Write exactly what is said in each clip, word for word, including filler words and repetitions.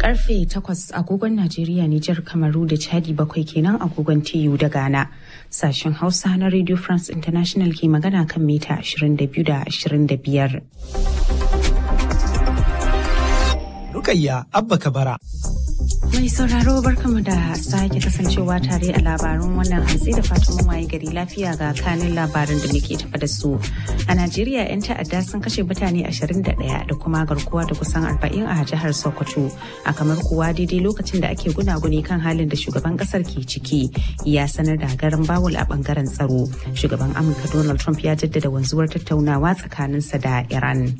Karfe takwas agogon Najeriya, Nijar, Kamaru da Chadi bakwai kenan agogon T U da Ghana. Sashen Hausa na Radio France International ke magana kan mita ashirin da biyu da ashirin da biyar. Rukayya Abba Kabara. Mai sauraro barkamu da sake kasancewa tare a labarun wannan hantsi da fatan mun waye gari lafiya ga kanin labarin da muke tafa da su. A Najeriya 'yan ta'adda sun kashe mutane ashirin da ɗaya da kuma garkuwa da kusan arba'in a jihar Sokoto. A kamar kuwa daidai lokacin da ake gunaguni kan halin da shugaban kasar ke ciki ya sanar da garin bawul a bangaren tsaro. Shugaban Amurka Donald Trump ya jaddada wanzuwar tattaunawa tsakaninsa da Iran.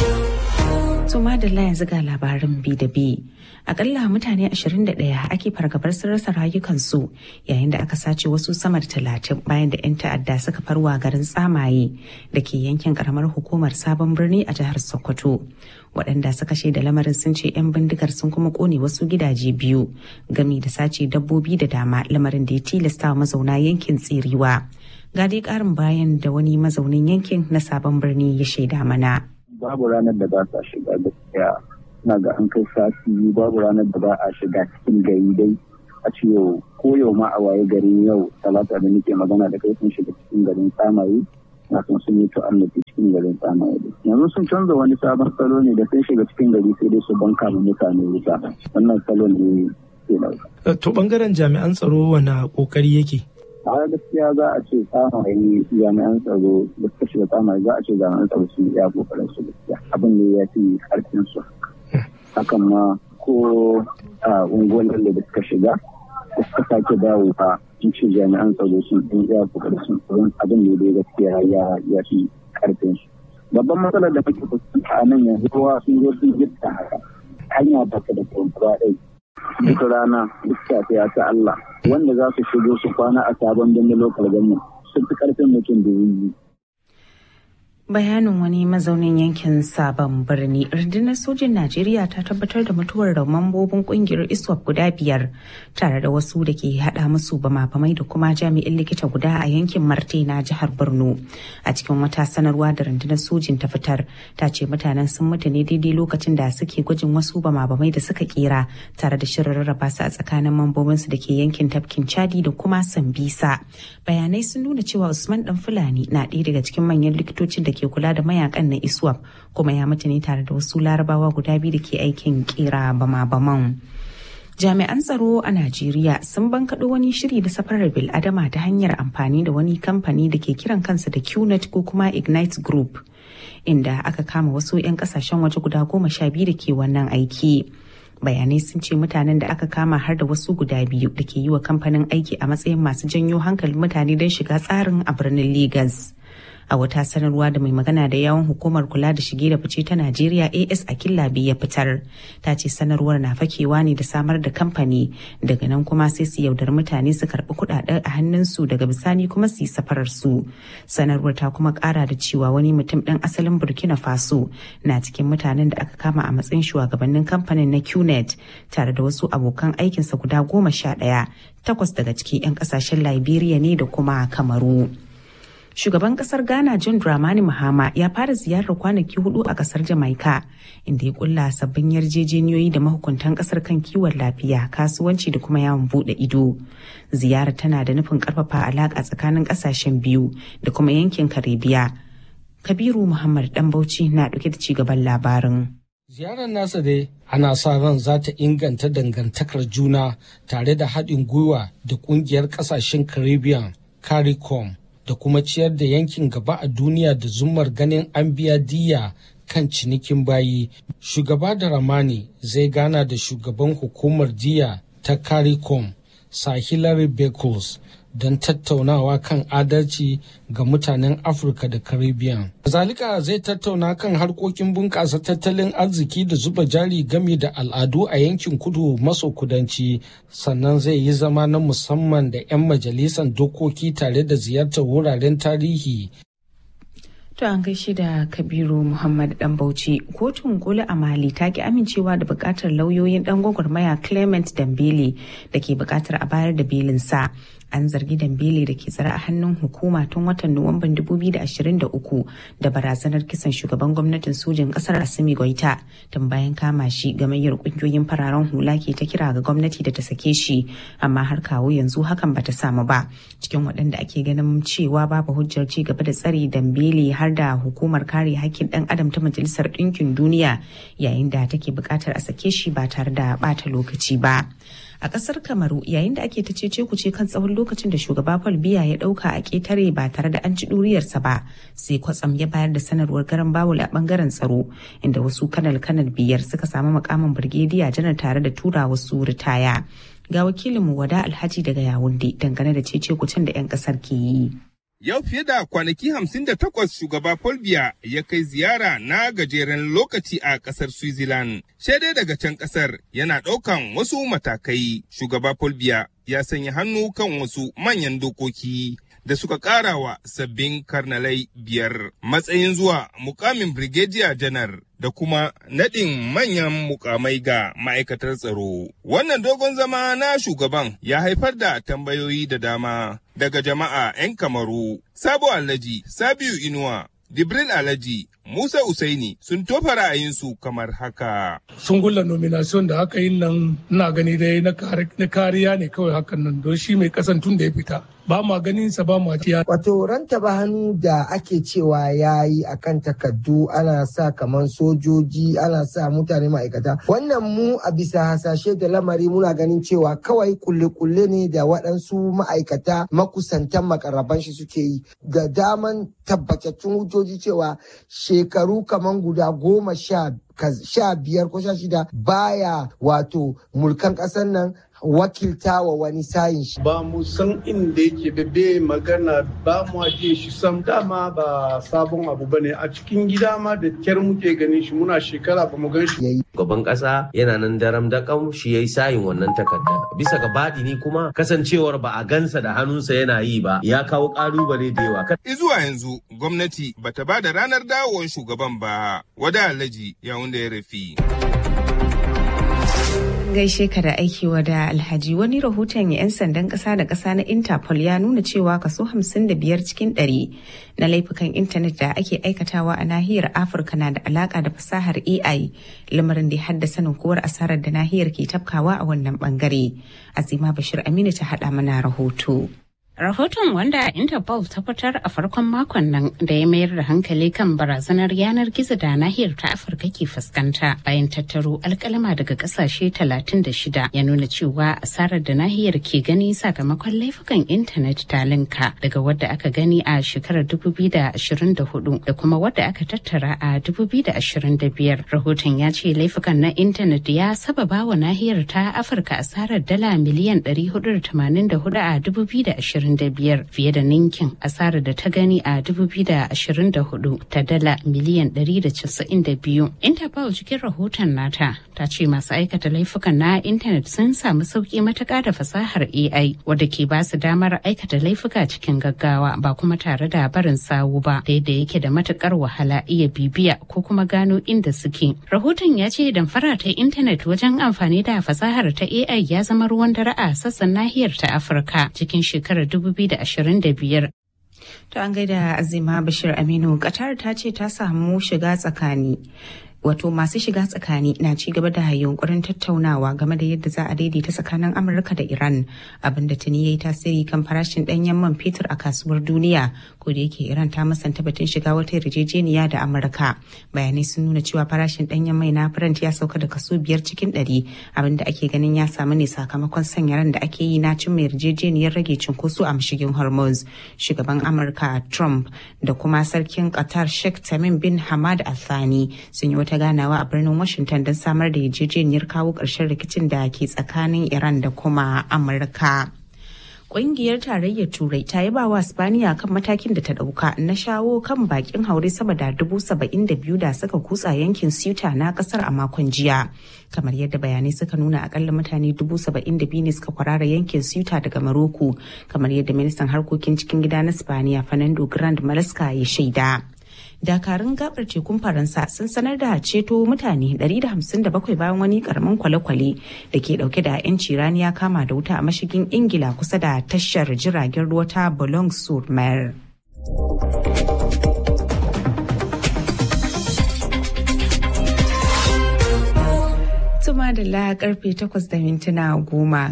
To madalla yanzu ga labarin bi da bi. Akalla mutane ashirin da ɗaya ake fargabar sun rasa rayukansu yayin da aka sace wasu sama da talatin bayan da 'yan ta'adda suka farwa garin Tsamaye da ke yankin karamar hukumar Sabon Birni a jihar Sokoto. Waɗanda suka shaida lamarin sun ce 'yan bindigar sun kuma kone wasu gidaje biyu gami da sace dabbobi da dama, lamarin da ya tilasta wa mazauna yankin tserewa. Ga dai ƙarin bayan da wani mazaunin yankin na Sabon Birni ya shaida mana. Babu ranar da ba sa shiga gaskiya, na ga an kai sati biyu babu ranar da ba a shiga cikin gari dai a ce yau ko yau ma a waye gari yau talata da nake magana da kai sun shiga cikin garin Tsamaye na sun sun yi ta'annaci cikin garin Tsamaye. Yanzu sun canza wani sabon salo ne da sun shiga cikin gari sai dai su banka ma mutane wuta, wannan salon ne ke dauka. To bangaren jami'an tsaro wani kokari yake? A gaskiya za a ce Tsamaye jami'an tsaro da suka shiga Tsamaye za a ce jami'an tsaro sun iya kokarin su gaskiya, abin ne ya fi karfin su. Hakan ma ko a unguwar da suka shiga da suka sake dawo a cikin jami'an tsaro sun ɗin iya kokarin sun tsoron abin ne da gaskiya ya fi karfin su. Babban matsalar da muke fuskanta a nan yanzu kowa sun zo sun gifta haka hanya ba ta da kuma ɗai. Duk rana duk safiya ta Allah wanda za su shigo su kwana a sabon birnin lokal government sun fi karfin mutum da yi. Bayanin wani mazaunin yankin Sabon Birni. Rundunar sojin Najeriya ta tabbatar da mutuwar da mambobin kungiyar ISWAP guda biyar tare da wasu da ke hada musu bama-bamai da kuma jami'in likita guda a yankin Marte na jihar Borno. A cikin wata sanarwa da rundunar sojin ta fitar, ta ce mutanen sun mutu ne daidai lokacin da suke gwajin wasu bama-bamai da suka kera tare da shirin rarraba su a tsakanin mambobinsu da ke yankin tafkin Chadi da kuma Sambisa. Bayanai sun nuna cewa Usman Dan Fulani na ɗaya daga cikin manyan likitocin da ke kula da mayakan na ISWAP kuma ya mutu ne tare da wasu larabawa guda biyu da ke aikin kera bama-baman. Jami'an tsaro a Najeriya sun bankaɗo wani shiri da safarar bil'adama ta hanyar amfani da wani kamfani da ke kiran kansa da Q net ko kuma Ignite Group, inda aka kama wasu 'yan kasashen waje guda goma sha biyu da ke wannan aiki. Bayanai sun ce mutanen da aka kama har da wasu guda biyu da ke yi wa kamfanin aiki a matsayin masu janyo hankalin mutane don shiga tsarin a birnin Legas. A wata sanarwa da mai magana da yawon hukumar kula da shige da fice ta Najeriya A S Akilabi ya fitar, ta ce sanarwar na fakewa ne da samar da kamfani, daga nan kuma sai su yaudar mutane su karɓi kuɗaɗen a hannunsu daga bisani kuma su yi safarar su. Sanarwar ta kuma ƙara da cewa wani mutum ɗan asalin Burkina Faso na cikin mutanen da aka kama a matsayin shugabannin kamfanin na Q net tare da wasu abokan aikinsa guda goma sha ɗaya, takwas daga ciki 'yan ƙasashen Liberia ne da kuma Kamaru. Shugaban kasar Ghana John Dramani Mahama ya fara ziyarar kwanaki hudu a kasar Jamaica, inda ya kulla sabbin yarjejeniyoyi da mahukuntan kasar kan kiwon lafiya, kasuwanci da kuma yawon bude ido. Ziyarar tana da nufin karfafa alaka tsakanin kasashen biyu da kuma yankin Karibiya. Kabiru Muhammad Dan Bauchi na dauke da cigaban labarin. Ziyarar nasa dai ana sa ran za ta inganta dangantakar juna tare da haɗin gwiwa da ƙungiyar ƙasashen Caribbean, CARICOM, da kuma ciyar da yankin gaba a duniya da zummar ganin an biya diyya kan cinikin bayi. Shugaba Dramani zai gana da shugaban hukumar diyya ta CARICOM, Sir Hilary Beckles, don tattaunawa kan adalci ga mutanen Afirka da Caribbean. Zalika zai tattauna kan harkokin bunƙasa tattalin arziki da zuba jari game da al'adu a yankin kudu maso kudanci, sannan zai yi zama na musamman da 'yan majalisar dokoki tare da ziyartar wuraren tarihi. To an gaishe da Kabiru Muhammad Dan Bauchi. Kotun koli a Mali ta ki amincewa da bukatar lauyoyin dan gwagwarmaya Clement Dambele da ke bukatar a bayar da belinsa. An zargi Dembele da ke tsare a hannun hukuma tun watan Nuwamban dubu biyu da ashirin da uku da barazanar kisan shugaban gwamnatin sojin kasar Assimi Goita. Tun bayan kama shi, gamayyar kungiyoyin fararen hula ke ta kira ga gwamnati da ta sake shi, amma har kawo yanzu hakan bata samu ba. Cikin waɗanda ake ganin cewa babu hujjar ci gaba da tsare Dembele har da hukumar kare hakkin ɗan adam ta Majalisar Ɗinkin Duniya, yayin da take buƙatar a sake shi ba tare da ɓata lokaci ba. A ƙasar Kamaru, yayin da ake ta cece kuce kan tsawon lokacin da shugaba Paul Biya ya ɗauka a ƙetare ba tare da an ci ɗuriyarsa ba, sai kwatsam ya bayar da sanarwar garan bawul a ɓangaren tsaro, inda wasu kanal-kanal biyar suka samu makamin birgediya janar tare da tura wasu ritaya. Ga wakilinmu Wada Alhaji daga Yawunde dangane da cece kucen da 'yan ƙasar ke yi. Yau fiye da kwanaki hamsin da takwas shugaba Paul Biya ya kai ziyara na gajeren lokaci a ƙasar Switzerland. Shaidai daga can ƙasar yana ɗaukan wasu matakai. Shugaba Paul Biya ya sanya hannu kan wasu manyan dokoki da suka ƙara wa sabbin karnalai biyar matsayin zuwa mukamin Brigadier Janar da kuma naɗin manyan mukamai ga ma'aikatar tsaro. Wannan dogon zama na shugaban ya haifar da tambayoyi da dama daga jama'a 'yan Kamaru. Sabo Alhaji, Sabiu Inuwa, Jibril Alhaji, Musa Usaini sun tofa ra'ayinsu kamar haka. Sun gulla nomination da aka yi nan ina gani dai na kariya ne kawai hakan nan don shi mai kasan tun da ya fita. Ba ma ganin sa ba ma tiya. Wato ranta ba hannu da ake cewa ya yi akan takardu ana sa kaman sojoji ana sa mutane ma'aikata. Wannan mu a bisa hasashe da lamari muna ganin cewa kawai kulle-kulle ne da waɗansu ma'aikata makusantan makarraban shi suke yi. Da daman tabbatattun hujjoji cewa shekaru kaman guda goma sha sha biyar ko sha shida baya wato mulkan ƙasar nan wakilta wa wani sayin shi. Ba mu san inda yake bebe magana ba mu ajiye shi sam dama ba sabon abu bane a cikin gida ma da kyar muke ganin shi muna shekara ba mu gan shi. Gaban ƙasa yana nan daram daƙam shi yayi sayin wannan takarda. Bisa ga baɗini kuma kasancewar ba a gansa da hannunsa yana yi ba ya kawo ƙalubale da yawa. Izuwa yanzu gwamnati bata ba da ranar dawowar shugaban ba. Wada Alhaji ya wanda ya rafi. Gaishe ka da aiki Wada Alhaji. Wani rahoton 'yan sandan ƙasa da ƙasa na Interpol ya nuna cewa kaso hamsin da biyar cikin ɗari na laifukan intanet da ake aikatawa a nahiyar Afirka na da alaƙa da fasahar A I, lamarin da ya haddasa ninkuwar asarar da nahiyar ke tafkawa a wannan bangare. Azima Bashir Aminu ta haɗa mana rahoto. Rahoton wanda Interpol ta fitar a farkon makon nan da ya mayar da hankali kan barazanar yanar gizo da nahiyar ta Afirka ke fuskanta bayan tattaro alkalama daga kasashe talatin da shida ya nuna cewa asarar da nahiyar ke gani sakamakon laifukan intanet ta linka daga wadda aka gani a shekarar dubu biyu da ashirin da hudu da kuma wadda aka tattara a dubu biyu da ashirin da biyar. Rahoton ya ce laifukan na intanet ya sababa wa nahiyar ta Afirka asarar dala miliyan ɗari hudu da tamanin da hudu a dubu biyu da ashirin da biyar, fiye da ninkin asarar da ta gani a dubu biyu da ashirin da hudu ta dala miliyan ɗari da casa'in da biyu. Interpol cikin rahoton nata ta ce masu aikata laifukan na intanet sun samu sauki matuƙa da fasahar A I wadda ke ba su damar aikata laifuka cikin gaggawa ba kuma tare da barin sawu ba, da yadda yake da matuƙar wahala iya bibiya ko kuma gano inda suke. Rahoton ya ce damfara ta intanet wajen amfani da fasahar ta A I ya zama ruwan dare a sassan nahiyar ta Afirka cikin shekarar dubu biyu da ashirin da biyar. To an gaida Azima Bashir Aminu. Qatar ta ce ta samu shiga tsakani. Wato masu shiga tsakani na ci gaba da yunkurin tattaunawa game da yadda za a daidaita tsakanin Amurka da Iran, abinda tuni ya yi tasiri kan farashin ɗanyen man fetur a kasuwar duniya, ko da yake Iran ta musanta batun shiga wata yarjejeniya da Amurka. Bayanai sun nuna cewa farashin ɗanyen mai na Brent ya sauka da kaso biyar cikin ɗari, abinda ake ganin ya samu ne sakamakon sanya ran da ake yi na cimma yarjejeniyar rage cunkoso a mashigin Hormuz. Shugaban Amurka Trump da kuma sarkin Qatar Sheikh Tamim bin Hamad Al Thani sun yi wata ganawa a birnin Washington don samar da yarjejeniyar kawo ƙarshen rikicin da ke tsakanin Iran da kuma Amurka. Ƙungiyar Tarayyar Turai ta yaba wa Spaniya kan matakin da ta ɗauka na shawo kan bakin haure sama da dubu saba'in da biyu da suka kutsa yankin Ceuta na ƙasar a makon jiya. Kamar yadda bayanai suka nuna, akalla mutane dubu saba'in da biyu ne suka kwarara yankin Ceuta daga Maroko, kamar yadda ministan harkokin cikin gida na Spaniya Fernando Grande Malasca ya shaida. dakarun gabar tekun Faransa sun sanar da ceto mutane ɗari da hamsin da bakwai bayan wani karamin kwale-kwale da ke dauke da 'yanci rani ya kama da wuta a mashigin Ingila kusa da tashar jiragen ruwa ta Boulogne-sur-Mer. Tuma da la karfe takwas da mintuna goma.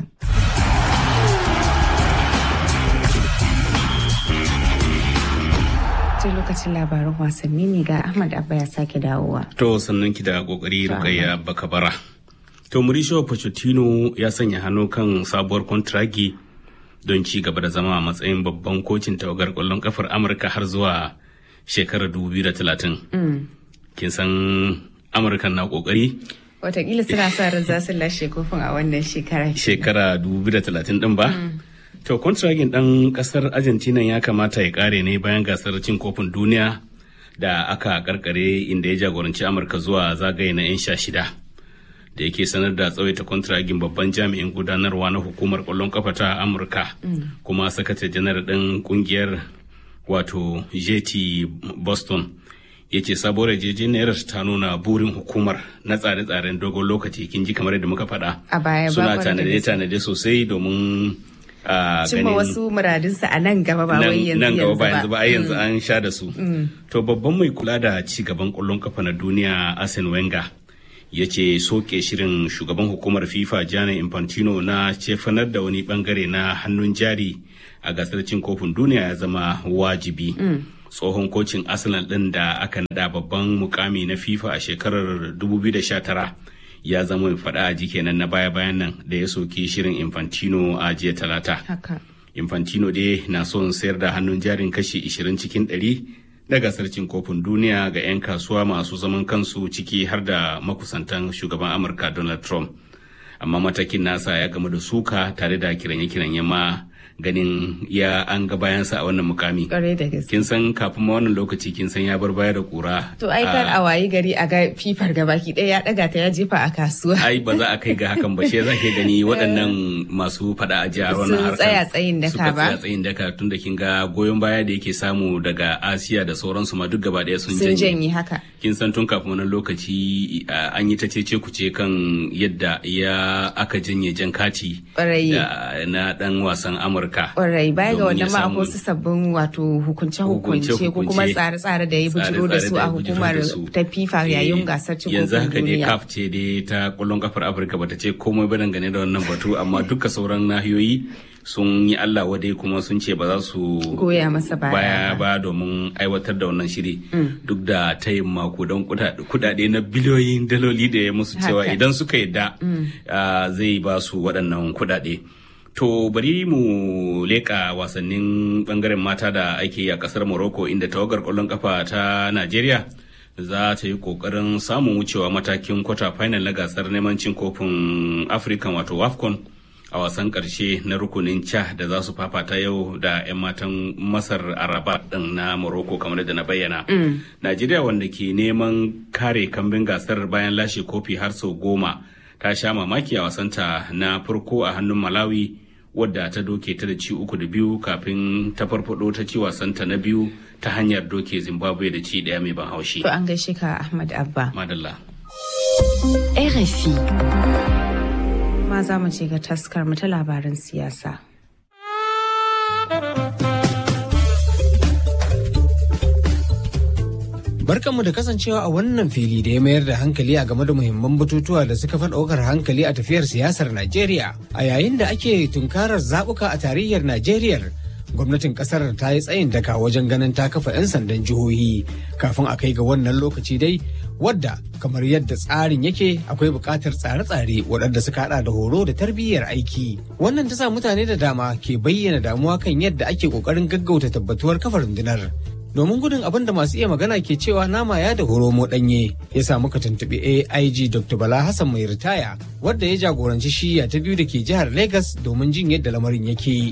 Lokacin labaran wasanni ne ga Ahmad Abba ya sake dawowa. To sannan ki da kokari Rukayya Bakabara. To Mauricio Pochettino ya sanya hannu kan sabuwar kontragi don ci gaba da zama a matsayin babban kocin tawagar kwallon kafar Amurka har zuwa shekarar dubu biyu da talatin. Kin san Amurka na kokari? Wataƙila suna sa ran za su lashe kofin a wannan shekara. Shekara dubu biyu da talatin din ba? To, kontragin ɗan ƙasar Argentina ya kamata ya ƙare ne bayan gasar cin kofin duniya da aka karkare inda ya jagoranci Amurka zuwa zagaye na 'yan sha shida. Da yake sanar da tsawaita kontragin babban jami'in gudanarwa na hukumar ƙwallon kafa ta Amurka, kuma sakatare janar ɗin ƙungiyar wato J T Boston. Ya ce sabuwar yarjejeniyar ta nuna burin hukumar na tsare-tsaren dogon lokaci, kin ji kamar yadda muka faɗa. A baya suna tanade-tanade sosai domin Uh, cimma wasu muradinsa a nan gaba ba wai yanzu nan gaba ba yanzu yanzu ba ai yanzu an sha da su. Mm. To babban mai kula da ci gaban ƙwallon kafa na duniya Arsene Wenger ya ce soke shirin shugaban hukumar FIFA Gianni Infantino na cefanar da wani bangare na hannun jari a gasar cin kofin duniya ya zama wajibi. Mm. Tsohon kocin Arsenal ɗin da aka nada babban mukami na FIFA a shekarar dubu biyu da sha tara ya zama mai faɗa a ji kenan na baya-bayan nan da ya soki shirin Infantino a jiya talata. Haka. Infantino dai na son sayar da hannun jarin kashi ishirin cikin ɗari na gasar cin kofin duniya ga 'yan kasuwa masu zaman kansu ciki har da makusantan shugaban Amurka Donald Trump. Amma matakin nasa ya gamu da suka tare da kiranye-kiranye ma ganin ya an ga bayansa a wannan mukami. Ƙwarai da gaske. Kin san kafin ma wannan lokaci kin san ya bar baya da kura. To ai kar a wayi gari a ga fifar gabaki ɗaya ya ɗaga ta ya jefa a kasuwa. Ai ba za a kai ga hakan ba, shi za ke gani waɗannan masu faɗa a jihar wannan harkar. Sun tsaya tsayin daka ba. Suka tsaya tsayin daka tun da kin ga goyon baya da yake samu daga Asiya da sauransu ma duk gaba ɗaya sun janye. Sun janye haka. Kin san tun kafin wannan lokaci an yi ta cece kuce kan yadda ya aka janye jan kati. Ƙwarai. Na ɗan wasan Amurka. Rai baya ga wannan ma akwai wasu sabbin wato hukunce-hukunce ko kuma tsare-tsare da ya bujiro da su a hukumar ta FIFA yayin gasar cin kofin duniya. Yanzu haka dai C A F ce dai ta kwallon kafar Afirka bata ce komai ba dangane da wannan batu, amma duka sauran nahiyoyi sun yi Allah wadai kuma sun ce ba za su goya masa baya ba domin aiwatar da wannan shiri duk da tayin mako don kudade na biliyoyin daloli da ya musu cewa idan suka yadda zai ba su waɗannan kudade. To bari mu leƙa wasannin ɓangaren mata da ake yi a ƙasar Morocco inda tawagar ƙwallon ƙafa ta Najeriya za ta yi ƙoƙarin samun wucewa matakin kwata final na gasar neman cin kofin African wato WAFCON a wasan ƙarshe na rukunin ca da za su fafata yau da 'yan matan Masar a Rabat ɗin na Morocco kamar da na bayyana. Mm. Najeriya wanda ke neman kare kambin gasar bayan lashe kofi har sau goma ta sha mamaki a wasanta na farko a hannun Malawi wadda ta doke ta da ci uku da biyu kafin ta farfado ta ci wasanta na biyu ta hanyar doke Zimbabwe da ci daya mai ban haushi. To an gaishe ka Ahmad Abba. Madalla. R F I. Ma za mu ce ga taskar mu ta labaran siyasa. Barkanmu da kasancewa a wannan fili da ya mayar da hankali a game da muhimman batutuwa da suka fi ɗaukar hankali a tafiyar siyasar Najeriya. A yayin da ake tunkarar zaɓuka a tarayyar Najeriya, gwamnatin ƙasar ta yi tsayin daka wajen ganin ta kafa 'yan sandan jihohi kafin a kai ga wannan lokaci dai, wadda kamar yadda tsarin yake akwai buƙatar tsare-tsare waɗanda suka haɗa da horo da tarbiyyar aiki. Wannan ta sa mutane da dama ke bayyana damuwa kan yadda ake ƙoƙarin gaggauta tabbatuwar kafa rundunar. Domin gudun abin da masu iya magana ke cewa nama ya da horomo ɗanye, ya sa muka tuntuɓi A I G Doctor Bala Hassan mai ritaya, wadda ya jagoranci shiya ta biyu da ke jihar Legas domin jin yadda lamarin yake.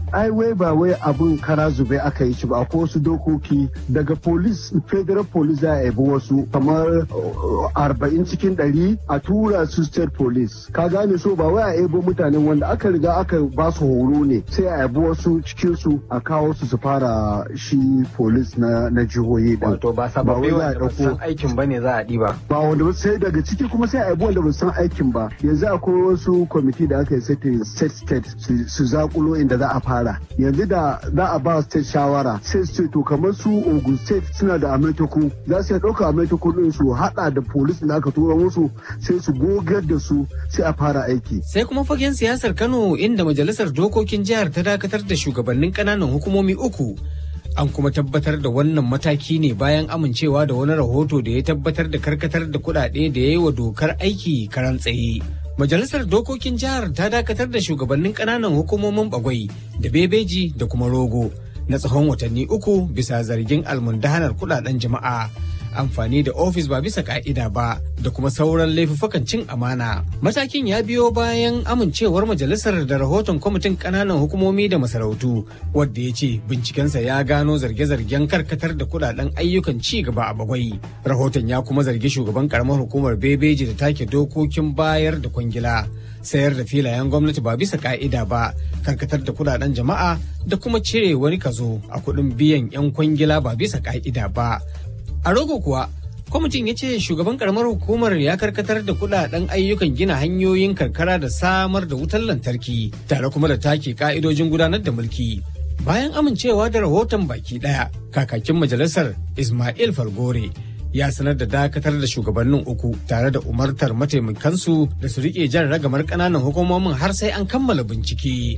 ai wai ba wai abun kara zube aka yi shi ba, akwai wasu dokoki daga police, federal police za a yabi wasu kamar arba'in cikin ɗari a tura su state police. Ka gane, so ba wai a yabo mutanen wanda aka riga aka ba su horo ne sai a yabi wasu cikin su a kawo su su fara shi police na na jihohi din. Wato ba sababbi wanda ba san aikin bane za a diba. Ba wanda sai daga ciki kuma sai a yabi wanda ba san aikin ba. Yanzu akwai wasu kwamiti da aka yi setting state state su zakulo inda za a fara. Yanzu da za a ba state shawara sai su ce to kamar su Ogun state suna da ametoku, za su ɗauka ametoku din su hada da police da aka tura musu sai su gogar da su sai a fara aiki. Sai kuma fagen siyasar Kano inda majalisar dokokin jihar ta dakatar da shugabannin ƙananan hukumomi uku. An kuma tabbatar da wannan mataki ne bayan amincewa da wani rahoto da ya tabbatar da karkatar da kuɗaɗe da ya yi wa dokar aiki karan tsaye. Majalisar dokokin jihar ta dakatar da shugabannin ƙananan hukumomin Bagwai da Bebeji da kuma Rogo na tsawon watanni uku bisa zargin almundahanar kuɗaɗen jama'a, amfani da ofis ba bisa ka'ida ba da kuma sauran laifuffukan cin amana. Matakin ya biyo bayan amincewar majalisar da rahoton kwamitin ƙananan hukumomi da masarautu wadda ya ce bincikensa ya gano zarge-zargen karkatar da kudaden ayyukan ci gaba a Bagwai. Rahoton ya kuma zargi shugaban karamar hukumar Bebeji da take dokokin bayar da kwangila, sayar da filayen gwamnati ba bisa ka'ida ba, karkatar da kudaden jama'a da kuma cire wani kazo a kuɗin biyan 'yan kwangila ba bisa ka'ida ba. A Rogo kuwa, kwamitin ya ce shugaban karamar hukumar ya karkatar da kudaden ayyukan gina hanyoyin karkara da samar da wutar lantarki tare kuma da take ka'idojin gudanar da mulki. Bayan amincewa da rahoton baki daya, kakakin majalisar Ismail Falgore ya sanar da dakatar da shugabannin uku tare da umartar mataimakansu da su rike jan ragamar ƙananan hukumomin har sai an kammala bincike.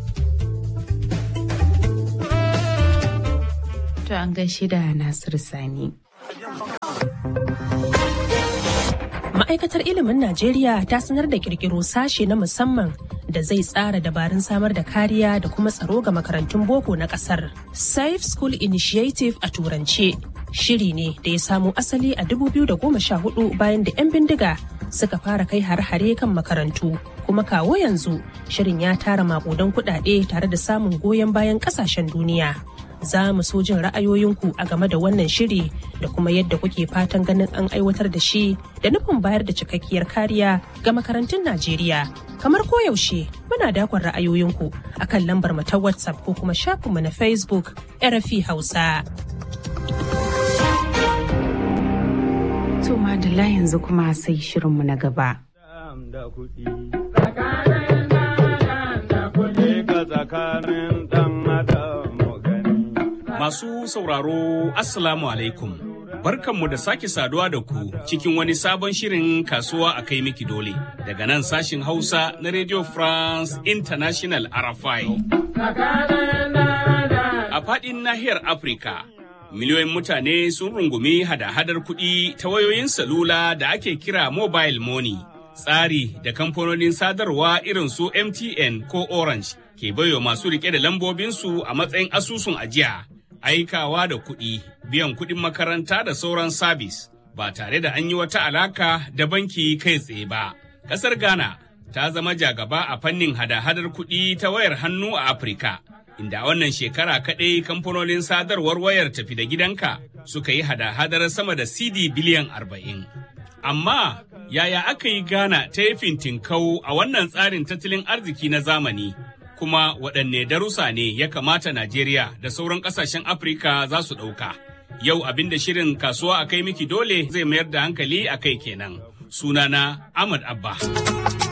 To an gaishe da Nasiru Sani. Ma'aikatar ilimin Najeriya ta sanar da kirkiro sashe na musamman da zai tsara dabarun samar da kariya da kuma tsaro ga makarantun boko na kasar. Safe School Initiative a turance shiri ne da ya samo asali a dubu biyu da goma sha hudu bayan da 'yan bindiga suka fara kai har-hare kan makarantu. Kuma kawo yanzu shirin ya tara makudan kuɗaɗe tare da samun goyon bayan ƙasashen duniya. Za mu so jin ra'ayoyinku a game da wannan shiri da kuma yadda kuke fatan ganin an aiwatar da shi da nufin bayar da cikakkiyar kariya ga makarantun Najeriya. Kamar koyaushe muna dakon ra'ayoyinku a kan lambar mu ta WhatsApp ko kuma shafinmu na Facebook R F I Hausa. To madalla yanzu kuma sai shirinmu na gaba. Masu sauraro, Assalamu alaikum. Barkanmu da sake saduwa da ku cikin wani sabon shirin kasuwa a kai miki dole. Daga nan sashin Hausa na Radio France International R F I. A faɗin nahiyar Afirka, miliyoyin mutane sun rungumi hada-hadar kuɗi ta wayoyin salula da ake kira mobile money. Tsari da kamfanonin sadarwa irin su M T N ko Orange ke baiwa masu rike da lambobinsu a matsayin asusun ajiya. Aikawa da kuɗi, biyan kuɗin makaranta da sauran sabis ba tare da an yi wata alaka da banki kai tsaye ba. Ƙasar Ghana ta zama jagaba a fannin hada-hadar kuɗi ta wayar hannu a Afirka, inda wannan shekara kaɗai kamfanonin sadarwar wayar tafi da gidanka suka yi hada-hadar sama da C D biliyan arba'in. Amma yaya aka yi Ghana ta yi fintinkau a wannan tsarin tattalin arziki na zamani? Kuma waɗanne darussa ne ya kamata Najeriya da sauran ƙasashen Afirka za su ɗauka. Yau abin da shirin kasuwa a kai miki dole zai mayar da hankali a kai kenan. Sunana Ahmad Abba.